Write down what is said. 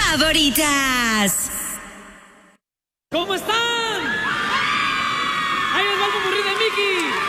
favoritas. ¿Cómo están? Ahí les va el popurrí de Mickey.